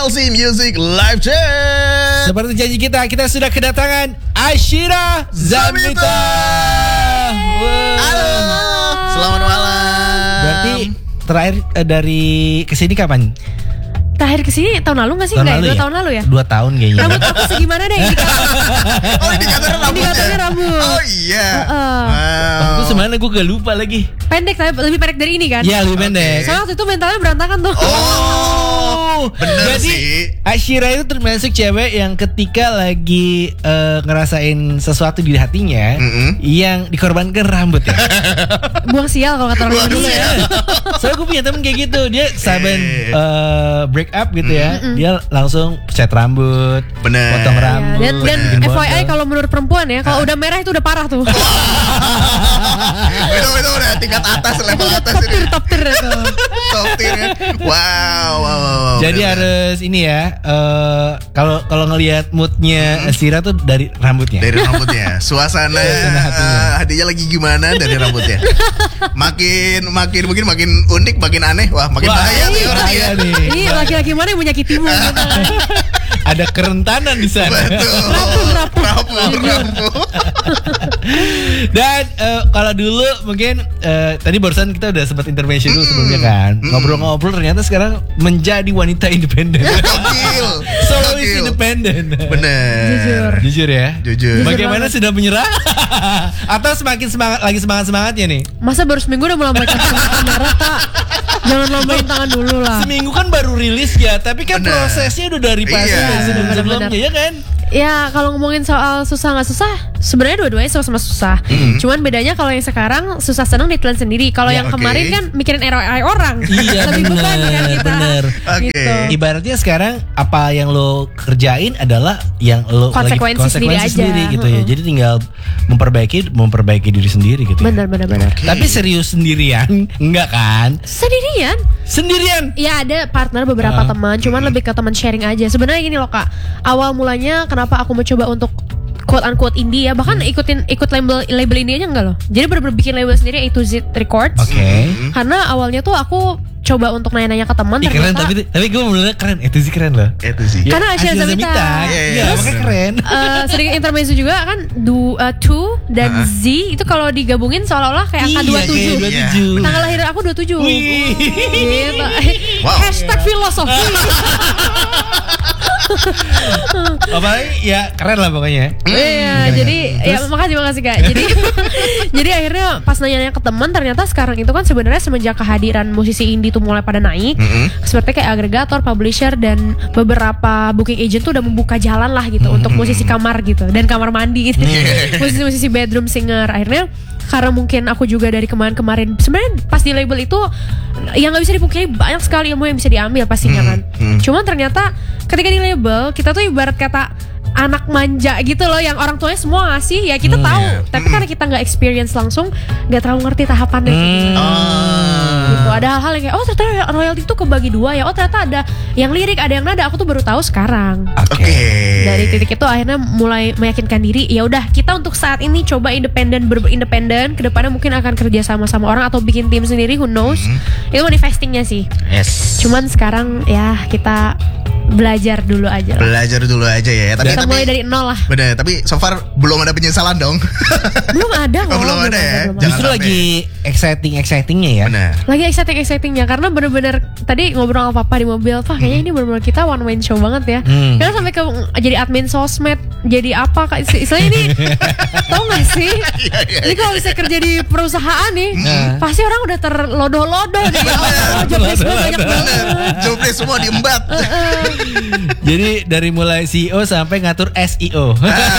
LC Music Live Chat. Seperti janji kita sudah kedatangan Ashira Zamita. Halo, selamat malam. Berarti terakhir dari kesini kapan? Terakhir kesini tahun lalu gak sih? Tahun Enggak, lalu 2 ya? tahun lalu ya? 2 tahun kayaknya. Rambut aku segimana deh Oh, indikatornya rambutnya. Indikatornya rambut. Oh iya. Waktu semana gue gak lupa lagi. Pendek, tapi lebih pendek dari ini kan? Ya lebih pendek. Soalnya waktu itu mentalnya berantakan tuh. Bener Jadi, sih. Ashira itu termasuk cewek yang ketika lagi ngerasain sesuatu di hatinya yang dikorbankan rambut ya. Buang sial kalau kata orang dulu ya. Soalnya gue punya temen kayak gitu. Dia saben break up gitu ya, dia langsung cat rambut, Bener. potong rambut. Dan bikin FYI model. kalau menurut perempuan ya, kalau udah merah itu udah parah tuh. Itu udah tingkat atas, level atas ini. Top tier itu. Top tier ya. Wow. Jadi harus ini ya, kalau ngelihat moodnya Ashira tuh dari rambutnya. Dari rambutnya, suasana hatinya lagi gimana dari rambutnya. Makin mungkin makin unik, makin aneh, makin bahaya nih orangnya. Ini laki-laki mana yang menyakitimu gitu. Ada kerentanan di sana. Betul. Rapuh. Dan kalau dulu mungkin tadi barusan kita udah sempat intervention dulu sebelumnya kan. Ngobrol-ngobrol ternyata sekarang menjadi wanita independen. Gokil. Solois independen. Bener. Jujur ya. Jujur. Bagaimana sudah menyerah? Atau semakin semangatnya nih? Masa baru seminggu udah melambaikan kamera, Kak? Jangan lambain tangan dulu lah. Seminggu kan baru rilis ya, tapi kan Bener. prosesnya udah dari pas sebelum-sebelumnya ya kan? Ya kalau ngomongin soal susah nggak susah, sebenarnya dua-duanya sama-sama susah. Cuman bedanya kalau yang sekarang susah senang ditelan sendiri. Kalau yang kemarin kan mikirin ROI orang. Iya, lebih beban kan kita. bener. Gitu. Ibaratnya sekarang apa yang lo kerjain adalah yang lo Konsekuensi sendiri aja. gitu ya. Jadi tinggal memperbaiki diri sendiri gitu. Benar. Tapi serius sendirian enggak kan? Sendirian. Ya ada partner beberapa teman, cuman lebih ke teman sharing aja. Sebenarnya gini loh Kak, awal mulanya kenapa aku mau coba untuk quote unquote indie ya, bahkan ikut label indie aja enggak loh. Jadi bener-bener bikin label sendiri A2Z Records. Oke. Karena awalnya tuh aku coba untuk nanya-nanya ke teman, Keren, ternyata tapi gue menurut keren. Itu sih keren loh. Itu sih. Ya, Karena Ashira Zamita. Iya, makanya keren. Sedikit intermezzo juga kan, Two dan Z itu kalau digabungin seolah-olah kayak angka 27. Kayak 27. Tanggal lahir aku 27. Wih. Gitu. Wow. Hashtag filosofi. Apalagi ya keren lah pokoknya. Iya, jadi ya makasih Kak. Jadi akhirnya pas nanya-nanya ke teman, ternyata sekarang itu kan sebenarnya semenjak kehadiran musisi indie tuh mulai pada naik, seperti kayak agregator, publisher dan beberapa booking agent tuh udah membuka jalan lah gitu untuk musisi kamar gitu dan kamar mandi gitu. Musisi-musisi bedroom singer. Akhirnya karena mungkin aku juga dari kemarin sebenarnya pas di label itu yang nggak bisa dipungkiri banyak sekali ilmu yang bisa diambil pastinya kan. Cuman ternyata ketika di label kita tuh ibarat kata anak manja gitu loh, yang orang tuanya semua ngasih ya kita tahu, tapi karena kita nggak experience langsung, nggak terlalu ngerti tahapannya gitu. Ada hal-hal yang kayak ternyata royalti itu kebagi dua ya, ternyata ada yang lirik, ada yang nada, aku tuh baru tahu sekarang. Oke. Dari titik itu akhirnya mulai meyakinkan diri, ya udah kita untuk saat ini coba independen, kedepannya mungkin akan kerja sama orang atau bikin tim sendiri, who knows. Itu manifestingnya sih. Yes. Cuman sekarang ya kita belajar dulu aja ya. Kita mulai dari nol lah. Bener, tapi so far belum ada penyesalan dong. Belum ada kok. Belum ada ya. Belum ada. Justru lagi excitingnya ya. Bener. Lagi excitingnya karena bener-bener tadi ngobrol sama papa di mobil, kayaknya ini bener-bener kita one man show banget ya. Karena sampai ke jadi admin sosmed, jadi apa istilahnya ini tau gak sih? Ini kalau bisa kerja di perusahaan nih, pasti orang udah terlodoh-lodoh nih. Jobless banyak banget. Jobless semua diembat. Jadi dari mulai CEO sampai ngatur SEO.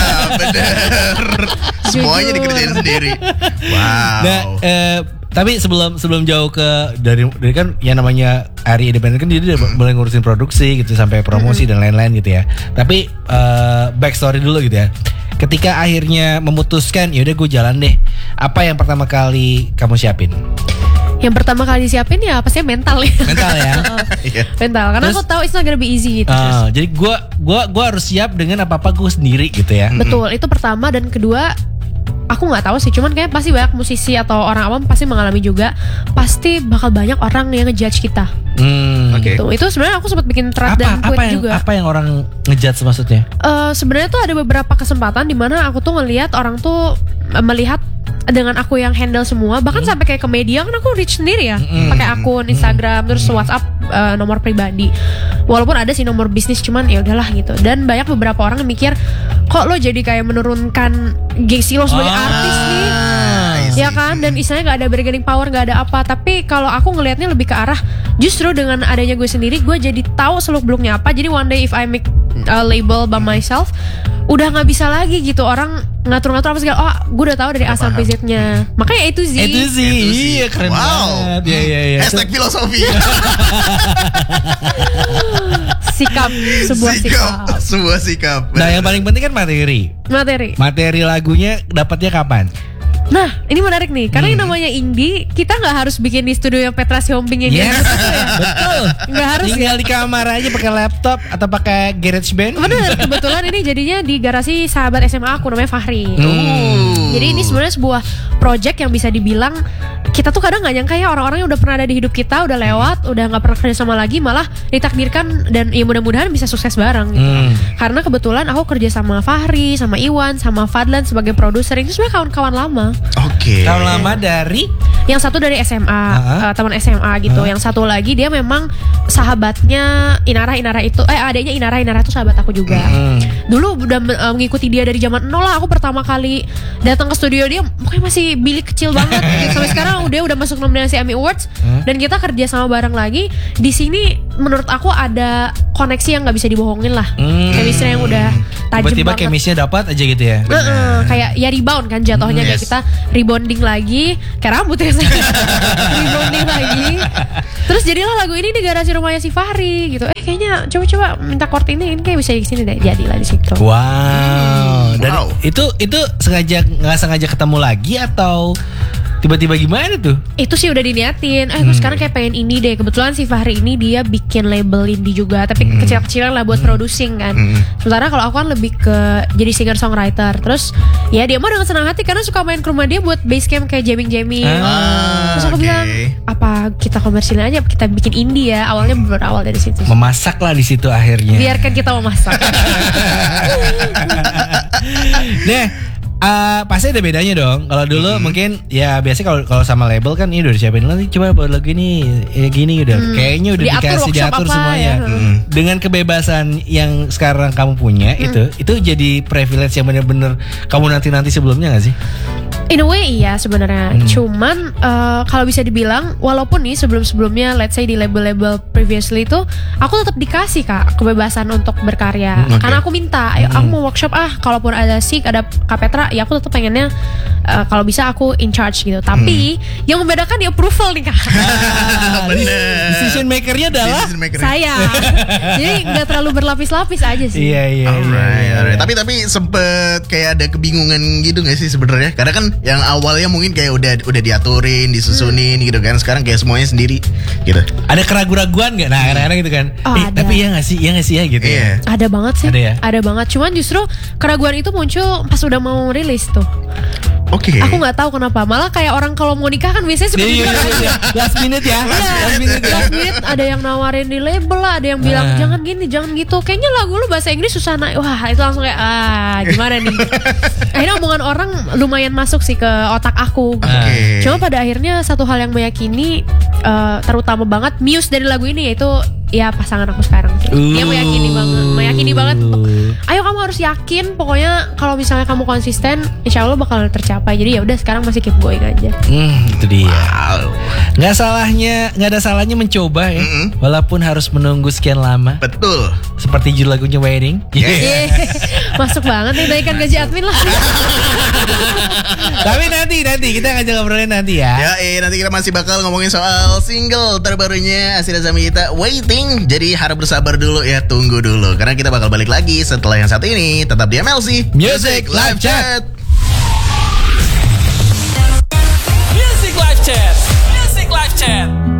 Bener. Semuanya dikerjain sendiri. Wow. Nah, tapi sebelum jauh ke dari kan yang namanya Ari Independen kan dia udah mulai ngurusin produksi gitu sampai promosi dan lain-lain gitu ya. Tapi backstory dulu gitu ya. Ketika akhirnya memutuskan yaudah gue jalan deh, apa yang pertama kali kamu siapin? Yang pertama kali disiapin ya pastinya mental ya. Mental ya. Mental, karena Terus, aku tahu it's not gonna be easy gitu. Jadi gue harus siap dengan apa gue sendiri gitu ya. Betul, itu pertama. Dan kedua, aku nggak tahu sih, cuman kayak pasti banyak musisi atau orang awam pasti mengalami juga, pasti bakal banyak orang yang ngejudge kita. Oke. gitu. Itu sebenarnya aku sempat bikin thread dan tweet juga. Apa yang orang ngejudge maksudnya? Sebenarnya tuh ada beberapa kesempatan di mana aku tuh ngelihat orang tuh melihat dengan aku yang handle semua, bahkan sampai kayak ke media kan aku reach sendiri ya, pakai akun Instagram, terus WhatsApp, nomor pribadi. Walaupun ada sih nomor bisnis, cuman ya udahlah gitu. Dan banyak beberapa orang yang mikir, kok lo jadi kayak menurunkan gengsi lo sebagai artis nih, ya kan? Dan istilahnya nggak ada bargaining power, nggak ada apa. Tapi kalau aku ngelihatnya lebih ke arah, justru dengan adanya gue sendiri, gue jadi tahu seluk beluknya apa. Jadi one day if I make a label by myself, udah nggak bisa lagi gitu orang ngatur-ngatur apa segala. Oh, gue udah tahu dari A sampai Z-nya. Makanya itu sih. Iya, keren banget. Iya. Hashtag filosofi. Sebuah sikap. Nah, yang paling penting kan materi lagunya dapatnya kapan? Nah, ini menarik nih, karena yang namanya indie, kita nggak harus bikin di studio yang Petra Siombing yang betul. Nggak harus. Tinggal di kamar aja pakai laptop atau pakai GarageBand. Bener, kebetulan ini jadinya di garasi sahabat SMA aku namanya Fahri. Jadi ini sebenarnya sebuah project yang bisa dibilang kita tuh kadang nggak nyangka ya, orang-orang yang udah pernah ada di hidup kita udah lewat, udah nggak pernah kerja sama lagi, malah ditakdirkan dan ya mudah-mudahan bisa sukses bareng gitu. Karena kebetulan aku kerja sama Fahri, sama Iwan, sama Fadlan sebagai produser. Itu sebenarnya kawan-kawan lama. Oke. Kawan lama dari? Yang satu dari SMA, teman SMA gitu. Yang satu lagi dia memang sahabatnya Inara itu, adanya Inara itu sahabat aku juga. Dulu udah mengikuti dia dari zaman nol lah. Aku pertama kali datang ke studio dia, pokoknya masih bilik kecil banget. Sampai sekarang udah masuk nominasi Emmy Awards, dan kita kerja sama bareng lagi. Di sini menurut aku ada koneksi yang nggak bisa dibohongin lah. Chemistry yang udah tajam banget. Tiba-tiba chemistry dapat aja gitu ya. Kayak ya rebound kan jatuhnya, kayak kita rebounding lagi, kayak rambut ya saya. Rebounding lagi. Terus jadilah lagu ini di garasi rumahnya si Fahri gitu. Kayaknya coba minta chord ini kayak bisa di sini deh. Jadilah di situ. Wow. Dan itu sengaja nggak sengaja ketemu lagi atau tiba-tiba gimana tuh? Itu sih udah diniatin. Gue sekarang kayak pengen ini deh. Kebetulan si Fahri ini dia bikin label indie juga, tapi kecil-kecilan lah buat producing kan. Sementara kalau aku kan lebih ke jadi singer songwriter. Terus ya dia mah dengan senang hati karena suka main ke rumah dia buat base camp kayak jamming. Terus aku bilang, apa kita komersilin aja, kita bikin indie ya. Awalnya berawal dari situ. Memasak lah di situ akhirnya. Biarkan kita memasak. Pasti ada bedanya dong. Kalau dulu mungkin ya biasanya kalau sama label kan ini udah disiapin nanti coba buat lagu ini ya gini udah kayaknya udah diatur semuanya. Dengan kebebasan yang sekarang kamu punya itu jadi privilege yang benar-benar kamu nanti sebelumnya nggak sih? In a way iya sebenarnya. Cuman kalau bisa dibilang walaupun nih sebelum-sebelumnya let's say di label-label previously itu aku tetap dikasih Kak kebebasan untuk berkarya. Karena aku minta, ayo aku mau workshop kalaupun ada Sik, ada Kapetra, ya aku tetap pengennya kalau bisa aku in charge gitu. Tapi yang membedakan di approval nih Kak. Decision makernya adalah saya. Jadi nggak terlalu berlapis-lapis aja sih. Iya. Alright. Tapi sempet kayak ada kebingungan gitu nggak sih sebenarnya? Karena kan yang awalnya mungkin kayak udah diaturin, disusunin gitu kan. Sekarang kayak semuanya sendiri gitu. Ada keraguan-raguan nggak? Nah kadang-kadang gitu kan. Tapi ya nggak sih ya gitu. Iya. Ada banget sih. Ada ya? Ada banget. Cuman justru keraguan itu muncul pas udah mau rilis tuh. Oke. Aku nggak tahu kenapa. Malah kayak orang kalau mau nikah kan biasanya suka gitu kan. Last minute ya. Last minute ada yang nawarin di label lah, ada yang bilang jangan gini, jangan gitu. Kayaknya lagu lu bahasa Inggris susah naik. Wah, itu langsung kayak gimana nih. Akhirnya omongan orang lumayan masuk sih ke otak aku. Cuma pada akhirnya satu hal yang meyakini terutama banget Muse dari lagu ini yaitu ya pasangan aku sekarang sih. Dia meyakini banget. Ayo kamu harus yakin. Pokoknya kalau misalnya kamu konsisten, insya Allah bakal tercapai. Jadi ya udah sekarang masih keep going aja. Itu dia. Nggak ada salahnya mencoba ya. Walaupun harus menunggu sekian lama. Betul. Seperti judul lagunya Wedding. Masuk banget nih naikan gaji admin lah. Tapi nanti kita ngajak ngobrolin nanti ya. Nanti kita masih bakal ngomongin soal single terbarunya Asira Zamita, Waiting. Jadi harap bersabar dulu ya, tunggu dulu. Karena kita bakal balik lagi setelah yang satu ini. Tetap di MLC Music Live Chat. Music Live Chat.